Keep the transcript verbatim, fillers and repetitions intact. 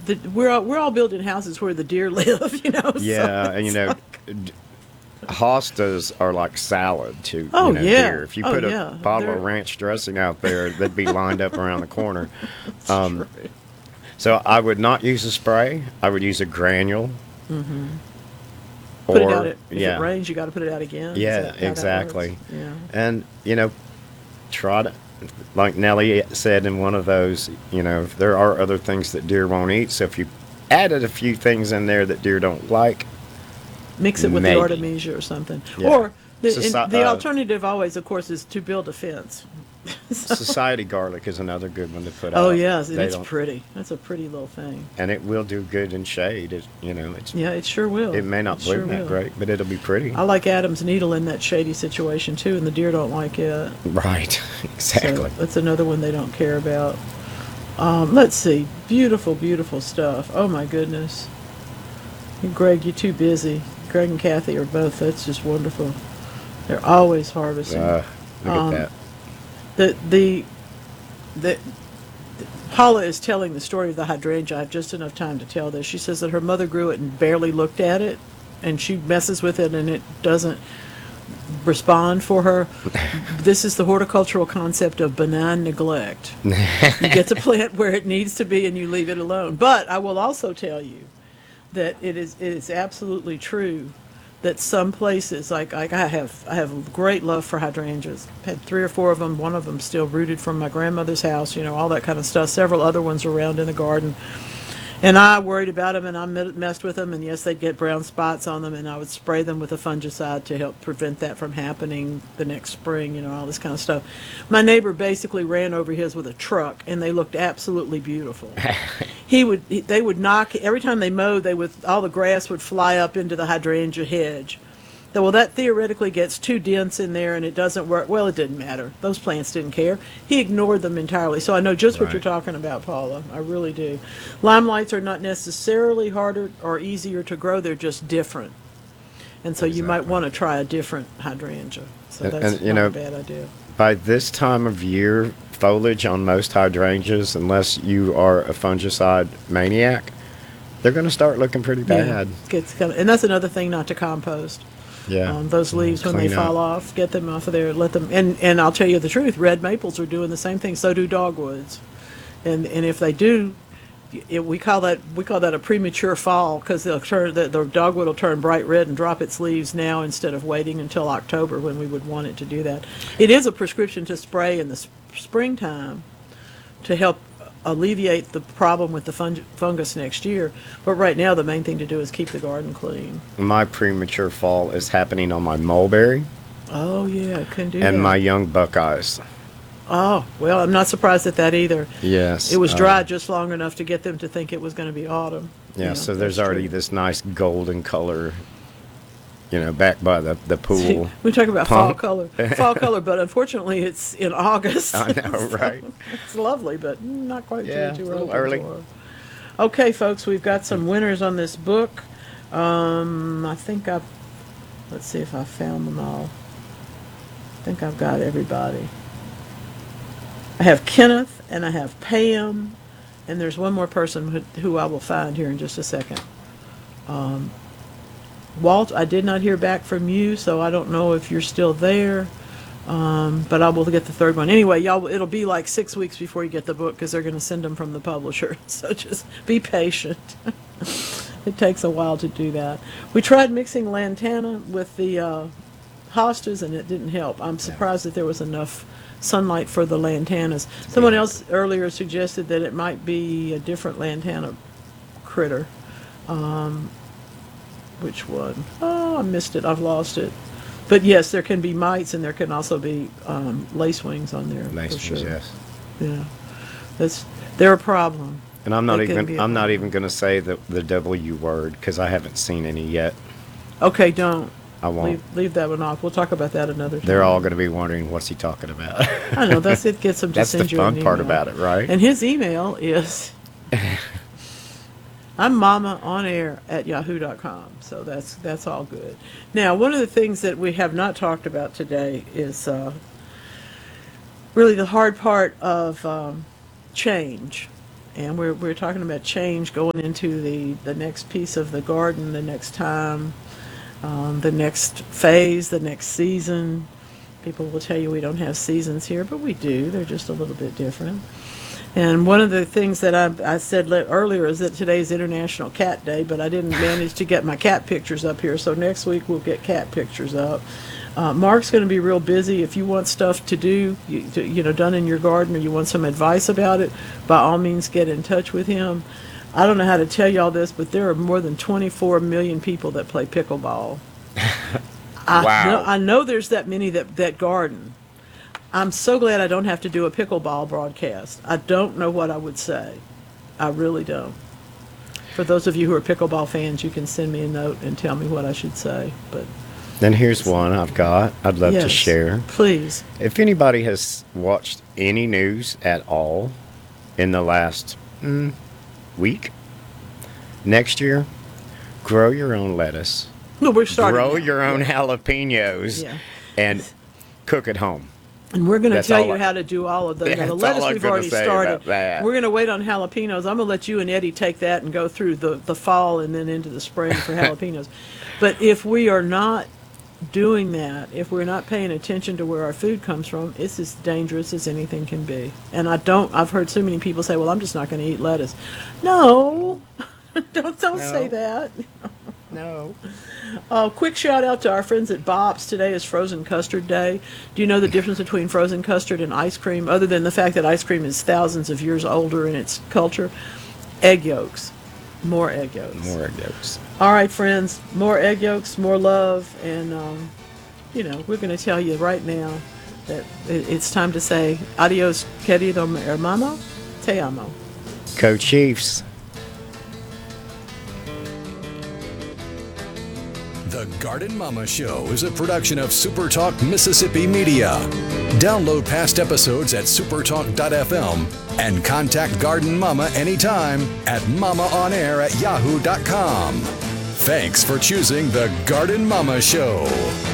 the, we're all, we're all building houses where the deer live, you know. So Yeah, and you it's know, like, d- hostas are like salad to, you oh know, yeah, deer. If you oh put a yeah, bottle they're of ranch dressing out there, they'd be lined up around the corner. it's true. So I would not use a spray. I would use a granule, Put it out. or It if it yeah, rains, you got to put it out again. Is yeah, that how that works? exactly. Yeah. And you know, try to, like Nellie said in one of those, you know, there are other things that deer won't eat. So if you added a few things in there that deer don't like, Mix it with the maybe, artemisia or something. yeah. Or the Soci- and the uh, alternative always, of course, is to build a fence. So, Society garlic is another good one to put oh out. yes, and They it's don't, pretty. That's a pretty little thing. and it will do good in shade. It, you know, it's Yeah, it sure will. it may not It sure bloom that will. great, but it'll be pretty. I like Adam's needle in that shady situation too, and the deer don't like it. Right, So exactly. that's another one they don't care about. Um, let's see, beautiful, beautiful stuff. Oh my goodness, Greg, you're too busy. Greg and Kathy are both. That's just wonderful. They're always harvesting. Uh, look Um, at The the the Paula is telling the story of the hydrangea. I have just enough time to tell this. She says that her mother grew it and barely looked at it, and she messes with it and it doesn't respond for her. This is the horticultural concept of benign neglect. You get the plant where it needs to be and you leave it alone. But I will also tell you that it is it is absolutely true that some places, like, like I have I have great love for hydrangeas. Had three or four of them. One of them still rooted from my grandmother's house. You know, all that kind of stuff. Several other ones around in the garden. And I worried about them, and I messed with them, and yes, they'd get brown spots on them, and I would spray them with a fungicide to help prevent that from happening the next spring, you know, all this kind of stuff. My neighbor basically ran over his with a truck, and they looked absolutely beautiful. He would, they would knock, every time they mowed, they would, all the grass would fly up into the hydrangea hedge. Well, that theoretically gets too dense in there and it doesn't work. Well, it didn't matter. Those plants didn't care. He ignored them entirely. So I know just what you're Right. talking about, Paula. I really do. Limelights are not necessarily harder or easier to grow. They're just different. And so you might Exactly. want to try a different hydrangea. So And, that's and you not know, a bad idea. by this time of year, foliage on most hydrangeas, unless you are a fungicide maniac, they're going to start looking pretty bad. Yeah, it's kind of, and that's another thing not to compost. Yeah. Um, those leaves, when they Clean fall up. off, get them off of there. Let them. And, and I'll tell you the truth. Red maples are doing the same thing. So do dogwoods. And and if they do, it, we call that we call that a premature fall because they'll turn the, the dogwood will turn bright red and drop its leaves now instead of waiting until October when we would want it to do that. It is a prescription to spray in the s- springtime to help alleviate the problem with the fung- fungus next year. But right now, the main thing to do is keep the garden clean. My premature fall is happening on my mulberry Oh yeah, couldn't do that. and my young buckeyes. Oh, well, I'm not surprised at that either. Yes. It was uh, dry just long enough to get them to think it was going to be autumn. Yeah, so there's that's already true. this nice golden color, you know, back by the, the See, pool. we talk about fall Pump. color, fall color, but unfortunately it's in August. I know, So right? It's lovely, but not quite Yeah, too, it's too a little early. early. for- Okay, folks, we've got some winners on this book. Um, I think I've, let's see if I found them all. I think I've got everybody. I have Kenneth and I have Pam, and there's one more person who, who I will find here in just a second. Um, Walt, I did not hear back from you, so I don't know if you're still there. Um, but I will get the third one. Anyway, y'all, it'll be like six weeks before you get the book because they're going to send them from the publisher. So just be patient. It takes a while to do that. We tried mixing lantana with the uh, hostas, and it didn't help. I'm surprised that there was enough sunlight for the lantanas. Someone else earlier suggested that it might be a different lantana critter. Um, which one? Oh, I missed it. I've lost it. But yes, there can be mites, and there can also be um, lacewings on there. Nice for sure. ones, yes. Yeah, that's they're a problem. And I'm not They can be even a I'm not problem. even going to say the the W word because I haven't seen any yet. Okay, don't I won't. leave leave that one off. We'll talk about that another time. They're all going to be wondering what's he talking about. I know that's it. Gets them to That's the send you an fun part email. about it, right? And his email is I'm mama on air at yahoo dot com. So that's that's all good. Now, one of the things that we have not talked about today is uh, really the hard part of um, change. And we're, we're talking about change going into the, the next piece of the garden, the next time, um, the next phase, the next season. People will tell you we don't have seasons here, but we do. They're just a little bit different. And one of the things that I, I said le- earlier is that today's International Cat Day, but I didn't manage to get my cat pictures up here, so next week we'll get cat pictures up. Uh, Mark's going to be real busy. If you want stuff to do, you, to, you know, done in your garden, or you want some advice about it, by all means get in touch with him. I don't know how to tell you all this, but there are more than twenty-four million people that play pickleball. I Wow. know, I know there's that many that, that garden. I'm so glad I don't have to do a pickleball broadcast. I don't know what I would say. I really don't. For those of you who are pickleball fans, you can send me a note and tell me what I should say. But Then here's one I've got I'd love to yes, share. please. If anybody has watched any news at all in the last mm, week, next year, grow your own lettuce. No, we're starting. Grow now. your own jalapenos Yeah. and cook at home. And we're going to That's tell all you I- how to do all of those. Now, That's the all lettuce I'm we've gonna already say started. about that. We're going to wait on jalapenos. I'm going to let you and Eddie take that and go through the, the fall and then into the spring for jalapenos. But if we are not doing that, if we're not paying attention to where our food comes from, it's as dangerous as anything can be. And I don't, I've heard so many people say, well, I'm just not going to eat lettuce. No, don't, don't say No. that. No. Uh, quick shout out to our friends at Bob's. Today is Frozen Custard Day. Do you know the difference between frozen custard and ice cream, other than the fact that ice cream is thousands of years older in its culture? Egg yolks. More egg yolks. More egg yolks. All right, friends. More egg yolks, more love. And, um, you know, we're going to tell you right now that it, it's time to say adios, querido hermano. Te amo. Go Chiefs. The Garden Mama Show is a production of SuperTalk Mississippi Media. Download past episodes at supertalk dot f m and contact Garden Mama anytime at mamaonair at yahoo dot com. Thanks for choosing The Garden Mama Show.